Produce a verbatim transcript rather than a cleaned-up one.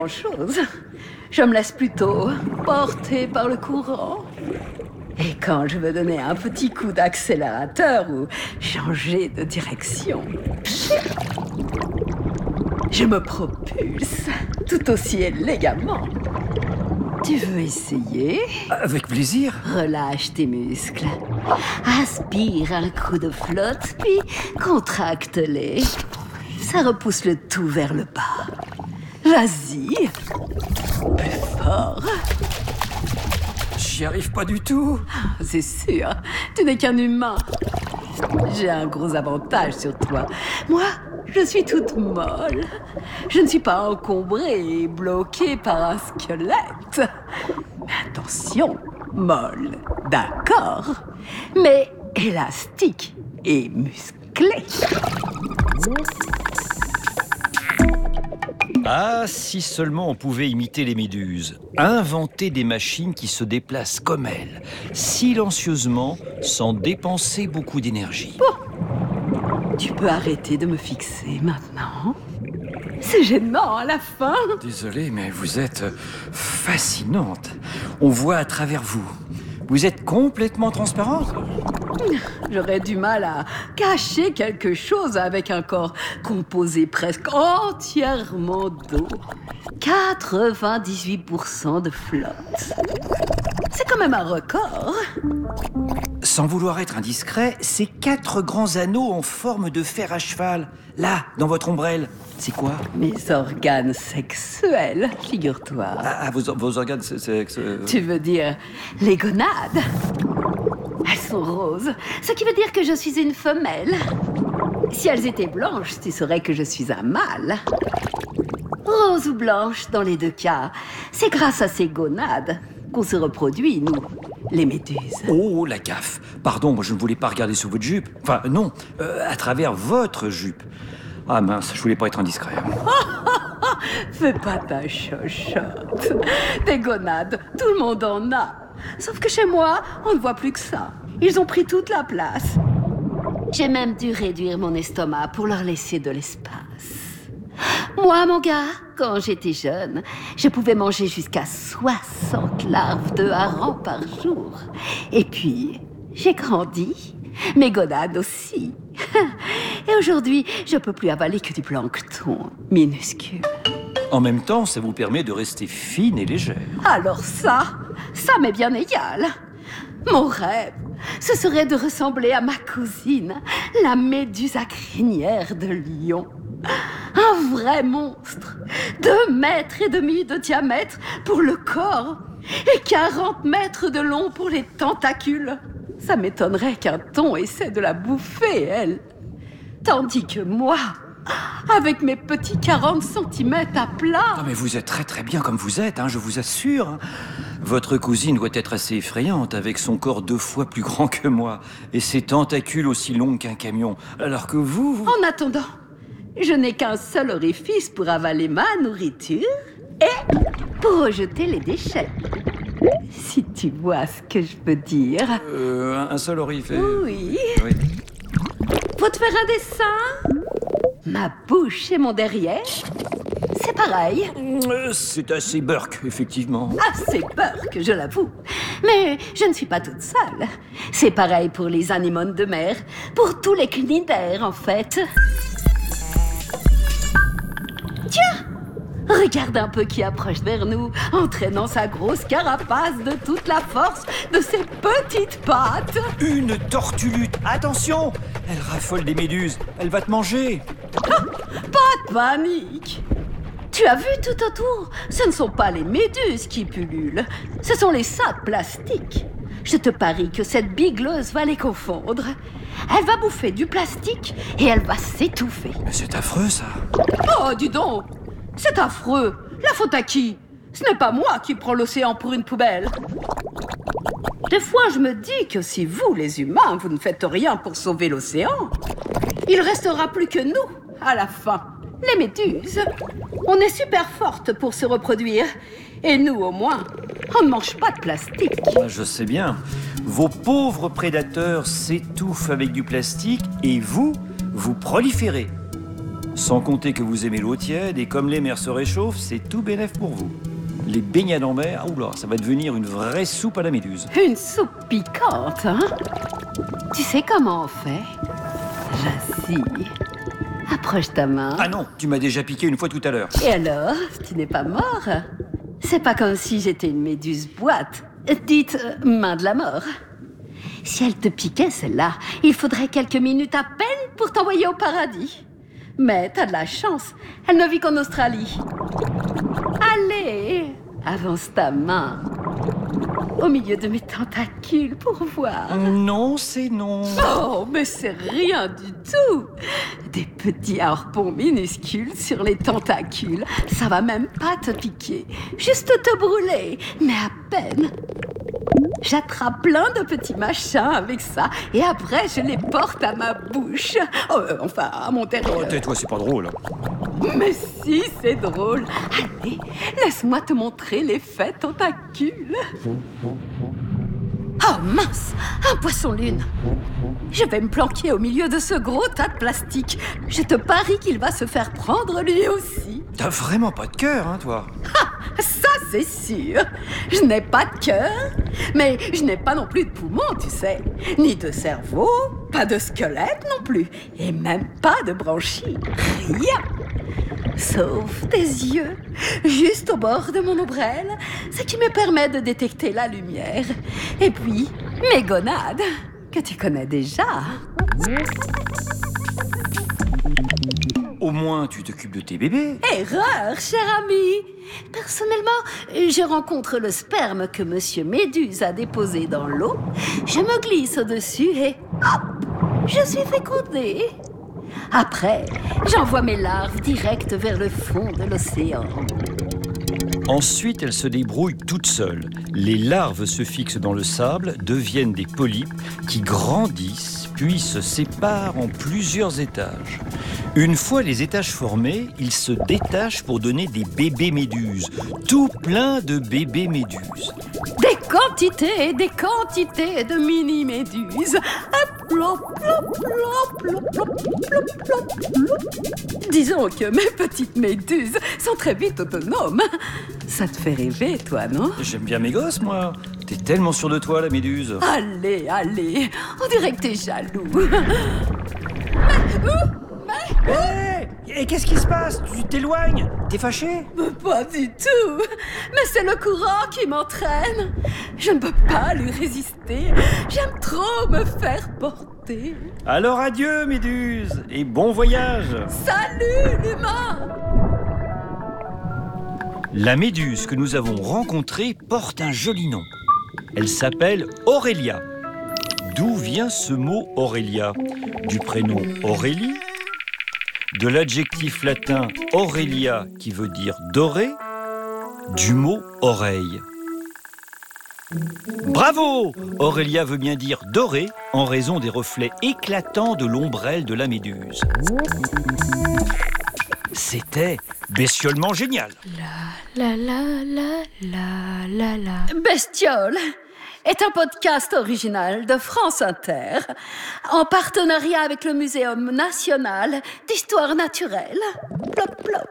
Chose. Je me laisse plutôt porter par le courant. Et quand je veux donner un petit coup d'accélérateur ou changer de direction, je me propulse tout aussi élégamment. Tu veux essayer? Avec plaisir. Relâche tes muscles. Aspire un coup de flotte, puis contracte-les. Ça repousse le tout vers le bas. Vas-y. Plus fort. J'y arrive pas du tout. C'est sûr. Tu n'es qu'un humain. J'ai un gros avantage sur toi. Moi, je suis toute molle. Je ne suis pas encombrée et bloquée par un squelette. Mais attention, molle, d'accord. Mais élastique et musclée. Ah, si seulement on pouvait imiter les méduses. Inventer des machines qui se déplacent comme elles, silencieusement, sans dépenser beaucoup d'énergie. Bon, tu peux arrêter de me fixer maintenant. C'est gênant à la fin. Désolé, mais vous êtes fascinante. On voit à travers vous. Vous êtes complètement transparente. J'aurais du mal à cacher quelque chose avec un corps composé presque entièrement d'eau. quatre-vingt-dix-huit pour cent de flotte. C'est quand même un record. Sans vouloir être indiscret, ces quatre grands anneaux en forme de fer à cheval, là, dans votre ombrelle, c'est quoi? Mes organes sexuels, figure-toi. Ah, ah, vos, vos organes sexuels... Tu veux dire les gonades? Elles sont roses, ce qui veut dire que je suis une femelle. Si elles étaient blanches, tu saurais que je suis un mâle. Rose ou blanche, dans les deux cas, c'est grâce à ces gonades qu'on se reproduit, nous, les méduses. Oh, la gaffe. Pardon, moi je ne voulais pas regarder sous votre jupe. Enfin, non, euh, à travers votre jupe. Ah mince, je voulais pas être indiscret. Fais pas ta chochotte. Des gonades, tout le monde en a. Sauf que chez moi, on ne voit plus que ça. Ils ont pris toute la place. J'ai même dû réduire mon estomac pour leur laisser de l'espace. Moi, mon gars, quand j'étais jeune, je pouvais manger jusqu'à soixante larves de harengs par jour. Et puis, j'ai grandi. Mes gonades aussi. Et aujourd'hui, je peux plus avaler que du plancton minuscule. En même temps, ça vous permet de rester fine et légère. Alors ça, ça m'est bien égal. Mon rêve, ce serait de ressembler à ma cousine, la méduse à crinière de Lyon. Un vrai monstre, deux mètres et demi de diamètre pour le corps et quarante mètres de long pour les tentacules. Ça m'étonnerait qu'un thon essaie de la bouffer, elle. Tandis que moi, avec mes petits quarante centimètres à plat... Non mais vous êtes très très bien comme vous êtes, hein, je vous assure. Votre cousine doit être assez effrayante, avec son corps deux fois plus grand que moi, et ses tentacules aussi longs qu'un camion, alors que vous... vous... En attendant, je n'ai qu'un seul orifice pour avaler ma nourriture et pour rejeter les déchets. Si tu vois ce que je veux dire. Euh, un seul orifice. Oui. Oui. Faut te faire un dessin? Ma bouche et mon derrière, c'est pareil. Euh, c'est assez burk, effectivement. Assez burk, je l'avoue. Mais je ne suis pas toute seule. C'est pareil pour les anémones de mer, pour tous les cnidaires, en fait. Tiens! Regarde un peu qui approche vers nous, entraînant sa grosse carapace de toute la force de ses petites pattes. Une tortulute. Attention! Elle raffole des méduses. Elle va te manger. Ah, pas de panique. Tu as vu tout autour? Ce ne sont pas les méduses qui pullulent. Ce sont les sacs plastiques. Je te parie que cette bigleuse va les confondre. Elle va bouffer du plastique et elle va s'étouffer. Mais c'est affreux, ça. Oh, dis donc! C'est affreux. La faute à qui? Ce n'est pas moi qui prends l'océan pour une poubelle. Des fois, je me dis que si vous, les humains, vous ne faites rien pour sauver l'océan, il restera plus que nous, à la fin, les méduses. On est super fortes pour se reproduire. Et nous, au moins, on ne mange pas de plastique. Je sais bien. Vos pauvres prédateurs s'étouffent avec du plastique et vous, vous proliférez. Sans compter que vous aimez l'eau tiède et comme les mers se réchauffent, c'est tout bénef pour vous. Les baignades en mer, oula, ça va devenir une vraie soupe à la méduse. Une soupe piquante, hein? Tu sais comment on fait? Vas-y, approche ta main. Ah non, tu m'as déjà piqué une fois tout à l'heure. Et alors, tu n'es pas mort? C'est pas comme si j'étais une méduse boîte. Dites, euh, main de la mort. Si elle te piquait, celle-là, il faudrait quelques minutes à peine pour t'envoyer au paradis. Mais t'as de la chance, elle ne vit qu'en Australie. Allez, avance ta main au milieu de mes tentacules pour voir. Non, c'est non. Oh, mais c'est rien du tout. Des petits harpons minuscules sur les tentacules, ça va même pas te piquer, juste te brûler, mais à peine. J'attrape plein de petits machins avec ça et après je les porte à ma bouche. Oh, euh, enfin, à mon intérieur. Oh, tais-toi, c'est pas drôle. Mais si, c'est drôle. Allez, laisse-moi te montrer l'effet tentacule. Oh mince, un poisson-lune. Je vais me planquer au milieu de ce gros tas de plastique. Je te parie qu'il va se faire prendre lui aussi. T'as vraiment pas de cœur, hein, toi? Ah, ça c'est sûr. Je n'ai pas de cœur, mais je n'ai pas non plus de poumons, tu sais. Ni de cerveau, pas de squelette non plus, et même pas de branchies. Rien. Sauf tes yeux, juste au bord de mon ombrelle, ce qui me permet de détecter la lumière. Et puis, mes gonades, que tu connais déjà. Au moins, tu t'occupes de tes bébés. Erreur, cher ami. Personnellement, je rencontre le sperme que Monsieur Méduse a déposé dans l'eau, je me glisse au-dessus et hop, je suis fécondée. Après, j'envoie mes larves directes vers le fond de l'océan. Ensuite, elles se débrouillent toutes seules. Les larves se fixent dans le sable, deviennent des polypes qui grandissent, puis se séparent en plusieurs étages. Une fois les étages formés, ils se détachent pour donner des bébés méduses. Tout plein de bébés méduses. Des quantités et des quantités de mini-méduses. Plop, plop, plop, plop, plop, plop, plop, plop. Disons que mes petites méduses sont très vite autonomes. Ça te fait rêver, toi, non? J'aime bien mes gosses, moi. T'es tellement sûre de toi, la méduse. Allez, allez, on dirait que t'es jaloux. Mais où? Mais Hé! Et qu'est-ce qui se passe? Tu t'éloignes? T'es fâché? Pas du tout. Mais c'est le courant qui m'entraîne. Je ne peux pas lui résister. J'aime trop me faire porter. Alors adieu, méduse, et bon voyage. Salut, l'humain! La méduse que nous avons rencontrée porte un joli nom. Elle s'appelle Aurélia. D'où vient ce mot Aurélia? Du prénom Aurélie? De l'adjectif latin Aurelia qui veut dire doré, du mot oreille. Bravo! Aurélia veut bien dire doré en raison des reflets éclatants de l'ombrelle de la méduse. C'était bestiolement génial. La la la la la la. Bestiole est un podcast original de France Inter, en partenariat avec le Muséum national d'histoire naturelle. Plop, plop.